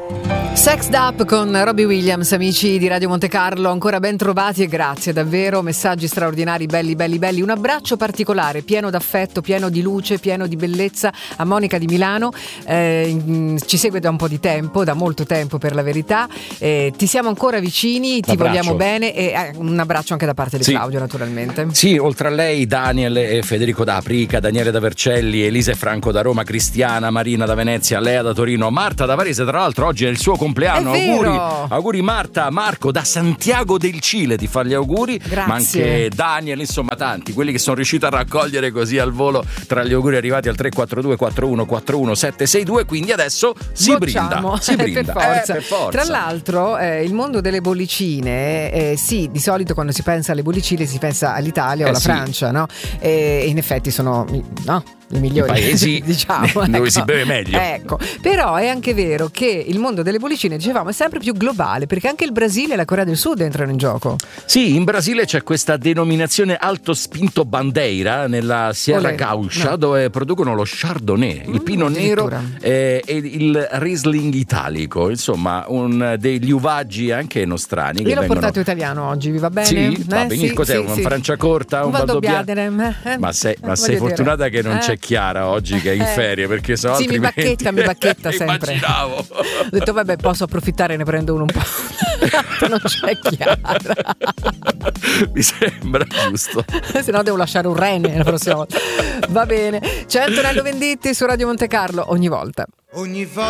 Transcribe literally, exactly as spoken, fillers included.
Sex Up con Robbie Williams, amici di Radio Monte Carlo, ancora ben trovati e grazie davvero, messaggi straordinari, belli belli belli, un abbraccio particolare, pieno d'affetto, pieno di luce, pieno di bellezza a Monica di Milano, eh, ci segue da un po' di tempo, da molto tempo per la verità, eh, ti siamo ancora vicini, ti Abbraccio. vogliamo bene e eh, un abbraccio anche da parte di Sì. Claudio naturalmente. Sì, oltre a lei Daniel e Federico da Aprica, Daniele da Vercelli, Elisa e Franco da Roma, Cristiana, Marina da Venezia, Lea da Torino, Marta da Varese, tra l'altro oggi è il suo compleanno. Auguri, auguri Marta, Marco da Santiago del Cile ti fa gli auguri. Grazie. Ma anche Daniel, insomma tanti, quelli che sono riusciti a raccogliere così al volo tra gli auguri arrivati al tre quattro due quattro uno quattro uno sette sei due, quindi adesso si Bocciamo. brinda, si brinda. per, forza. Eh, per forza. Tra l'altro eh, il mondo delle bollicine, eh, sì, di solito quando si pensa alle bollicine si pensa all'Italia o Eh, alla sì. Francia, no? E in effetti sono, no, i migliori paesi diciamo, dove ecco. si beve meglio. Ecco, però è anche vero che il mondo delle bollicine, dicevamo, è sempre più globale, perché anche il Brasile e la Corea del Sud entrano in gioco. Sì, in Brasile c'è questa denominazione Alto Spinto Bandeira nella Sierra Olè, Gaúcha, no. dove producono lo Chardonnay, il Mm, Pino Nero addirittura. eh, e il Riesling italico, insomma un degli uvaggi anche nostrani. Io che l'ho vengono... portato italiano oggi, vi va bene? Sì, va Eh, benissimo. sì, Cos'è? sì, un sì. Franciacorta, un, Un Valdobbiadene, eh? Ma sei, ma Eh, sei voglio fortunata dire. che non Eh. c'è Chiara oggi che è in Eh. ferie, perché sennò Sì, mi altrimenti... bacchetta, mi bacchetta sempre. Immaginavo. Ho detto vabbè, posso approfittare, ne prendo uno un po'. Non c'è Chiara. Mi sembra giusto. Se no devo lasciare un rene la prossima volta. Va bene. C'è Antonello Venditti su Radio Monte Carlo ogni volta. Ogni volta